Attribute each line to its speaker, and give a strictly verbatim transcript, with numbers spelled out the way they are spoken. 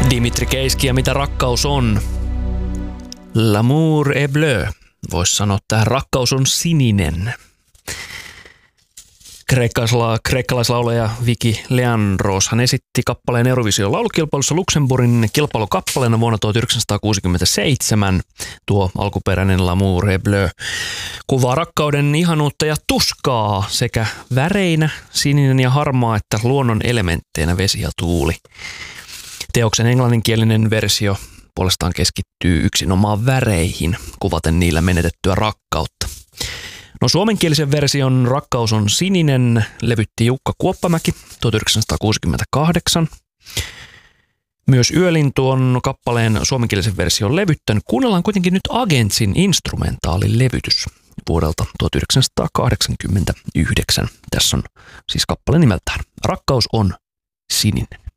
Speaker 1: Dimitri Keiski ja mitä rakkaus on? L'amour est bleu. Voisi sanoa, että rakkaus on sininen. Kreikkalaisla, kreikkalaislaulaja Viki Leandros hän esitti kappaleen Eurovision laulukilpailussa Luxemburgin kilpailukappaleena vuonna tuhatyhdeksänsataakuusikymmentäseitsemän. Tuo alkuperäinen L'amour est bleu kuvaa rakkauden ihanuutta ja tuskaa sekä väreinä, sininen ja harmaa, että luonnon elementteinä vesi ja tuuli. Teoksen englanninkielinen versio puolestaan keskittyy yksinomaan väreihin, kuvaten niillä menetettyä rakkautta. No suomenkielisen version Rakkaus on sininen levytti Jukka Kuoppamäki tuhatyhdeksänsataakuusikymmentäkahdeksan. Myös Yölintu on kappaleen suomenkielisen version levyttänyt. Kuunnellaan kuitenkin nyt Agentsin instrumentaalilevytys vuodelta tuhatyhdeksänsataakahdeksankymmentäyhdeksän. Tässä on siis kappale nimeltään Rakkaus on sininen.